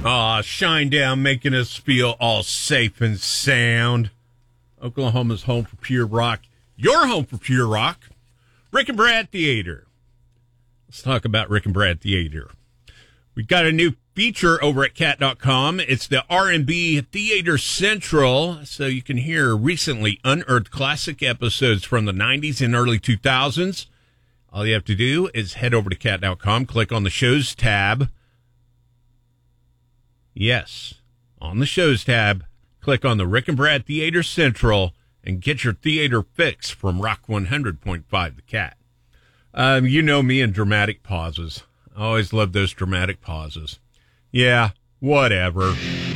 Aw, Shinedown making us feel all safe and sound. Oklahoma's home for pure rock. Your home for pure rock. Rick and Brad Theater. Let's talk about Rick and Brad Theater. We've got a new feature over at cat.com. It's the R&B Theater Central, so you can hear recently unearthed classic episodes from the 90s and early 2000s. All you have to do is head over to cat.com, click on the Shows tab. Yes, on the Shows tab, click on the Rick and Brad Theater Central and get your theater fix from Rock 100.5 The Cat. You know me and dramatic pauses. I always love those dramatic pauses. Yeah, whatever.